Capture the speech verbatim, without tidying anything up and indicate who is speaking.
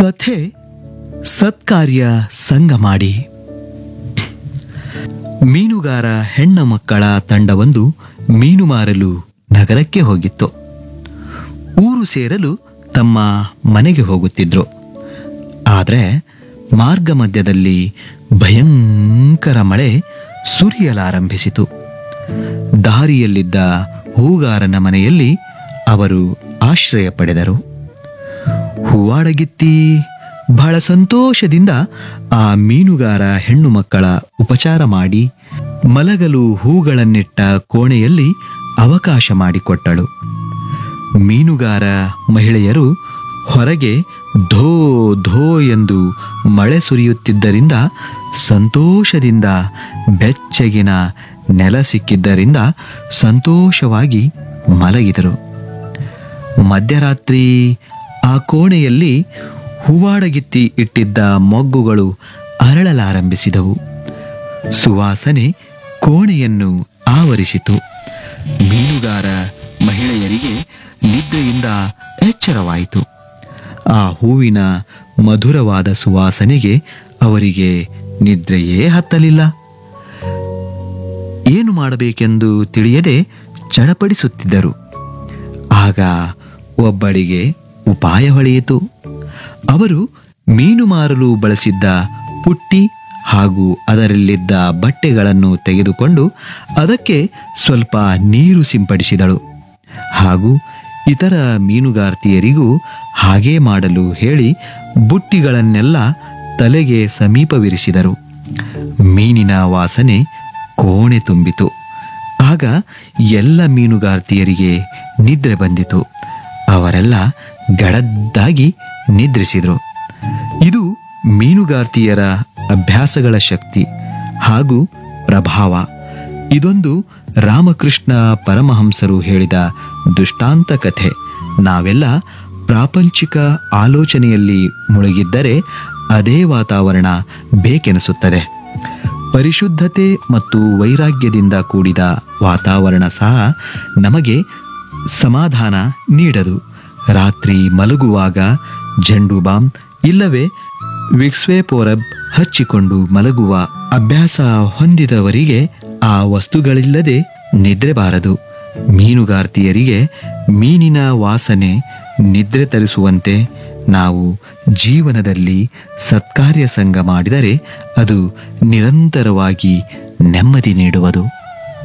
Speaker 1: ಕಥೆ ಸತ್ಕಾರ್ಯ ಸಂಗ ಮಾಡಿ. ಮೀನುಗಾರ ಹೆಣ್ಣ ಮಕ್ಕಳ ತಂಡವೊಂದು ಮೀನು ಮಾರಲು ನಗರಕ್ಕೆ ಹೋಗಿತ್ತು. ಊರು ಸೇರಲು ತಮ್ಮ ಮನೆಗೆ ಹೋಗುತ್ತಿದ್ರು. ಆದರೆ ಮಾರ್ಗ ಮಧ್ಯದಲ್ಲಿ ಭಯಂಕರ ಮಳೆ ಸುರಿಯಲಾರಂಭಿಸಿತು. ದಾರಿಯಲ್ಲಿದ್ದ ಹೂಗಾರನ ಮನೆಯಲ್ಲಿ ಅವರು ಆಶ್ರಯ ಪಡೆದರು. ಹೂವಾಡಗಿತ್ತಿ ಬಹಳ ಸಂತೋಷದಿಂದ ಆ ಮೀನುಗಾರ ಹೆಣ್ಣು ಮಕ್ಕಳ ಉಪಚಾರ ಮಾಡಿ ಮಲಗಲು ಹೂಗಳನ್ನಿಟ್ಟ ಕೋಣೆಯಲ್ಲಿ ಅವಕಾಶ ಮಾಡಿಕೊಟ್ಟಳು. ಮೀನುಗಾರ ಮಹಿಳೆಯರು ಹೊರಗೆ ಧೋ ಧೋ ಎಂದು ಮಳೆ ಸುರಿಯುತ್ತಿದ್ದರಿಂದ ಸಂತೋಷದಿಂದ ಬೆಚ್ಚಗಿನ ನೆಲ ಸಿಕ್ಕಿದ್ದರಿಂದ ಸಂತೋಷವಾಗಿ ಮಲಗಿದರು. ಮಧ್ಯರಾತ್ರಿ ಆ ಕೋಣೆಯಲ್ಲಿ ಹೂವಾಡಗಿತ್ತಿ ಇಟ್ಟಿದ್ದ ಮೊಗ್ಗುಗಳು ಅರಳಲಾರಂಭಿಸಿದವು. ಸುವಾಸನೆ ಕೋಣೆಯನ್ನು ಆವರಿಸಿತು. ಮೀನುಗಾರ ಮಹಿಳೆಯರಿಗೆ ನಿದ್ರೆಯಿಂದ ಎಚ್ಚರವಾಯಿತು. ಆ ಹೂವಿನ ಮಧುರವಾದ ಸುವಾಸನೆಗೆ ಅವರಿಗೆ ನಿದ್ರೆಯೇ ಹತ್ತಲಿಲ್ಲ. ಏನು ಮಾಡಬೇಕೆಂದು ತಿಳಿಯದೆ ಚಡಪಡಿಸುತ್ತಿದ್ದರು. ಆಗ ಒಬ್ಬಳಿಗೆ ಉಪಾಯ ಹೊಳೆಯಿತು. ಅವರು ಮೀನು ಮಾರಲು ಬಳಸಿದ್ದ ಪುಟ್ಟಿ ಹಾಗೂ ಅದರಲ್ಲಿದ್ದ ಬಟ್ಟೆಗಳನ್ನು ತೆಗೆದುಕೊಂಡು ಅದಕ್ಕೆ ಸ್ವಲ್ಪ ನೀರು ಸಿಂಪಡಿಸಿದಳು. ಹಾಗೂ ಇತರ ಮೀನುಗಾರ್ತಿಯರಿಗೂ ಹಾಗೇ ಮಾಡಲು ಹೇಳಿ ಬುಟ್ಟಿಗಳನ್ನೆಲ್ಲ ತಲೆಗೆ ಸಮೀಪವಿರಿಸಿದರು. ಮೀನಿನ ವಾಸನೆ ಕೋಣೆ ತುಂಬಿತು. ಆಗ ಎಲ್ಲ ಮೀನುಗಾರ್ತಿಯರಿಗೆ ನಿದ್ರೆ ಬಂದಿತು. ಅವರೆಲ್ಲ ಗಡದ್ದಾಗಿ ನಿದ್ರಿಸಿದರು. ಇದು ಮೀನುಗಾರ್ತಿಯರ ಅಭ್ಯಾಸಗಳ ಶಕ್ತಿ ಹಾಗೂ ಪ್ರಭಾವ. ಇದೊಂದು ರಾಮಕೃಷ್ಣ ಪರಮಹಂಸರು ಹೇಳಿದ ದೃಷ್ಟಾಂತ ಕಥೆ. ನಾವೆಲ್ಲ ಪ್ರಾಪಂಚಿಕ ಆಲೋಚನೆಯಲ್ಲಿ ಮುಳುಗಿದ್ದರೆ ಅದೇ ವಾತಾವರಣ ಬೇಕೆನಿಸುತ್ತದೆ. ಪರಿಶುದ್ಧತೆ ಮತ್ತು ವೈರಾಗ್ಯದಿಂದ ಕೂಡಿದ ವಾತಾವರಣ ಸಹ ನಮಗೆ ಸಮಾಧಾನ ನೀಡದು. ರಾತ್ರಿ ಮಲಗುವಾಗ ಜಂಡು ಬಾಂಬ್ ಇಲ್ಲವೇ ವಿಕ್ಸ್ವೇಪೋರಬ್ ಹಚ್ಚಿಕೊಂಡು ಮಲಗುವ ಅಭ್ಯಾಸ ಹೊಂದಿದವರಿಗೆ ಆ ವಸ್ತುಗಳಿಲ್ಲದೆ ನಿದ್ರೆ ಬಾರದು. ಮೀನುಗಾರ್ತಿಯರಿಗೆ ಮೀನಿನ ವಾಸನೆ ನಿದ್ರೆ ತರಿಸುವಂತೆ ನಾವು ಜೀವನದಲ್ಲಿ ಸತ್ಕಾರ್ಯ ಸಂಗ ಮಾಡಿದರೆ ಅದು ನಿರಂತರವಾಗಿ ನೆಮ್ಮದಿ ನೀಡುವುದು.